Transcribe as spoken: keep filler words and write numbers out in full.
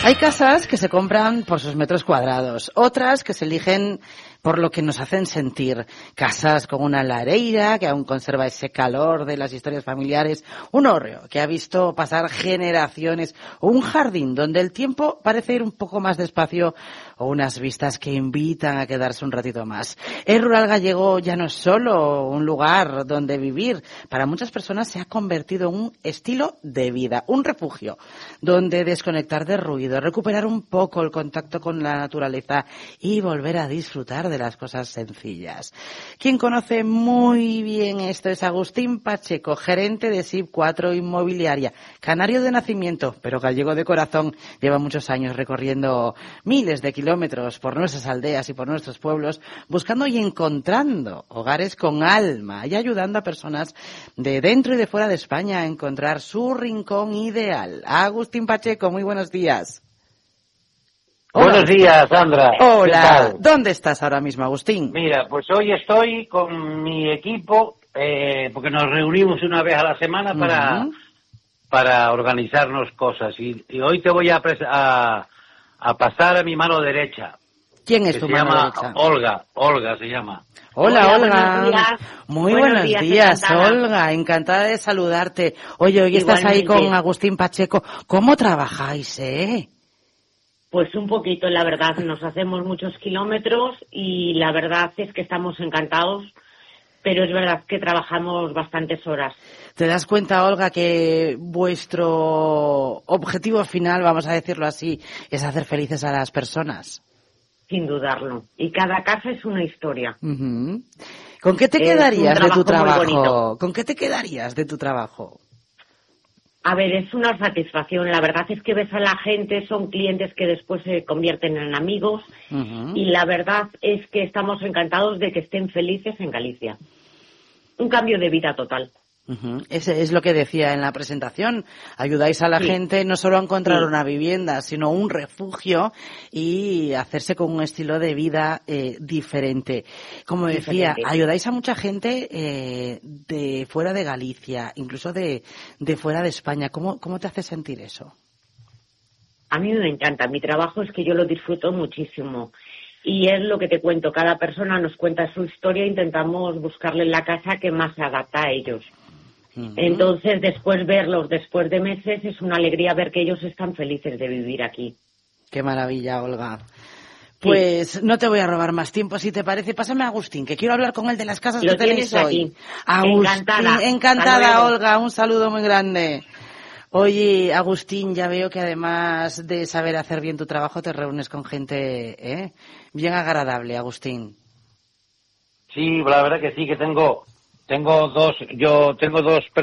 Hay casas que se compran por sus metros cuadrados, otras que se eligen por lo que nos hacen sentir. Casas con una lareira que aún conserva ese calor de las historias familiares, un hórreo que ha visto pasar generaciones, o un jardín donde el tiempo parece ir un poco más despacio, o unas vistas que invitan a quedarse un ratito más. El rural gallego ya no es solo un lugar donde vivir, para muchas personas se ha convertido en un estilo de vida, un refugio donde desconectar de ruido, recuperar un poco el contacto con la naturaleza y volver a disfrutar de las cosas sencillas. Quien conoce muy bien esto es Agustín Pacheco, gerente de S I P cuatro Inmobiliaria, canario de nacimiento, pero gallego de corazón. Lleva muchos años recorriendo miles de kilómetros por nuestras aldeas y por nuestros pueblos, buscando y encontrando hogares con alma y ayudando a personas de dentro y de fuera de España a encontrar su rincón ideal. Agustín Pacheco, muy buenos días. Hola. Buenos días, Sandra. Hola. ¿Dónde estás ahora mismo, Agustín? Mira, pues hoy estoy con mi equipo, eh, porque nos reunimos una vez a la semana para, uh-huh. para organizarnos cosas. Y, y hoy te voy a, pres- a, a pasar a mi mano derecha. ¿Quién es tu mano derecha? derecha? Se llama Olga. Olga se llama. Hola, Hola, Olga. buenos días. Muy buenos buenos días, días, encantada. Olga. Encantada de saludarte. Oye, hoy estás ahí con Agustín Pacheco. ¿Cómo trabajáis, eh? Pues un poquito, la verdad, nos hacemos muchos kilómetros y la verdad es que estamos encantados, pero es verdad que trabajamos bastantes horas. ¿Te das cuenta, Olga, que vuestro objetivo final, vamos a decirlo así, es hacer felices a las personas? Sin dudarlo. Y cada casa es una historia. Uh-huh. ¿Con qué te quedarías de tu trabajo? ¿Con qué te quedarías de tu trabajo? A ver, es una satisfacción. La verdad es que ves a la gente, son clientes que después se convierten en amigos. Uh-huh. Y la verdad es que estamos encantados de que estén felices en Galicia. Un cambio de vida total. Uh-huh. Ese es lo que decía en la presentación. Ayudáis a la sí. gente no solo a encontrar sí. una vivienda, sino un refugio y hacerse con un estilo de vida eh, diferente. Como decía, diferente. Ayudáis a mucha gente eh, de fuera de Galicia, incluso de, de fuera de España. ¿Cómo, ¿Cómo te hace sentir eso? A mí me encanta. Mi trabajo es que yo lo disfruto muchísimo. Y es lo que te cuento. Cada persona nos cuenta su historia e intentamos buscarle la casa que más se adapta a ellos. Uh-huh. Entonces, después verlos después de meses, es una alegría ver que ellos están felices de vivir aquí. Qué maravilla, Olga. Pues sí. No te voy a robar más tiempo, si te parece. Pásame a Agustín, que quiero hablar con él de las casas Lo que tenéis hoy. Aquí. Agustín, encantada. Encantada, Olga. Un saludo muy grande. Oye, Agustín, ya veo que además de saber hacer bien tu trabajo, te reúnes con gente ¿eh? bien agradable, Agustín. Sí, la verdad que sí, que tengo... Tengo dos, yo tengo dos